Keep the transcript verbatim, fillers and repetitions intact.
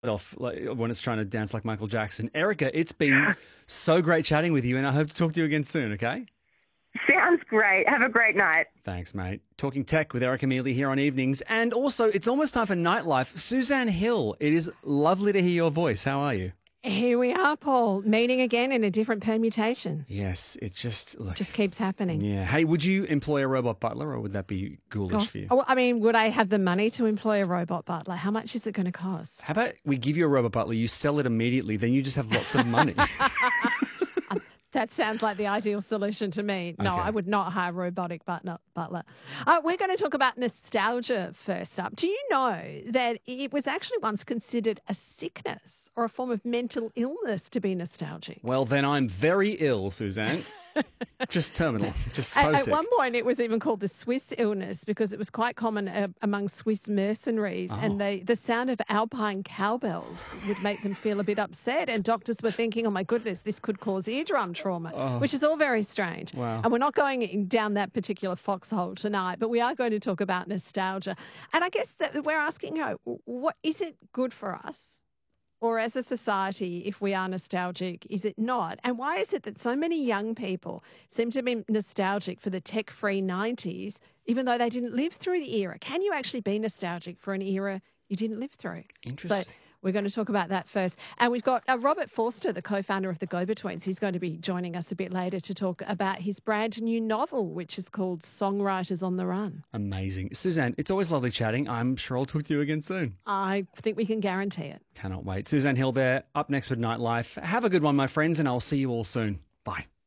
off like, when it's trying to dance like Michael Jackson. Erica, it's been so great chatting with you, and I hope to talk to you again soon, okay? Sounds great. Have a great night. Thanks, mate. Talking tech with Erica Mealy here on Evenings. And also, it's almost time for Nightlife. Suzanne Hill, it is lovely to hear your voice. How are you? Here we are, Paul, meeting again in a different permutation. Yes, it just... Look, just keeps happening. Yeah. Hey, would you employ a robot butler, or would that be ghoulish Gosh. for you? Oh, I mean, would I have the money to employ a robot butler? How much is it going to cost? How about we give you a robot butler, you sell it immediately, then you just have lots of money. That sounds like the ideal solution to me. No, Okay. I would not hire a robotic butler. butler. Uh, we're going to talk about nostalgia first up. Do you know that it was actually once considered a sickness or a form of mental illness to be nostalgic? Well, then I'm very ill, Suzanne. Just terminal. Just so at, at sick. one point, it was even called the Swiss illness because it was quite common uh, among Swiss mercenaries, Oh. and they, the sound of alpine cowbells would make them feel a bit upset. And doctors were thinking, "Oh my goodness, this could cause eardrum trauma," Oh. which is all very strange. Wow. And we're not going in- down that particular foxhole tonight, but we are going to talk about nostalgia. And I guess that we're asking, you know, what is it good for us? Or as a society, if we are nostalgic, is it not? And why is it that so many young people seem to be nostalgic for the tech-free nineties, even though they didn't live through the era? Can you actually be nostalgic for an era you didn't live through? Interesting. So we're going to talk about that first. And we've got uh, Robert Forster, the co-founder of the Go-Betweens. He's going to be joining us a bit later to talk about his brand new novel, which is called Songwriters on the Run. Amazing. Suzanne, it's always lovely chatting. I'm sure I'll talk to you again soon. I think we can guarantee it. Cannot wait. Suzanne Hill there, up next with Nightlife. Have a good one, my friends, and I'll see you all soon. Bye.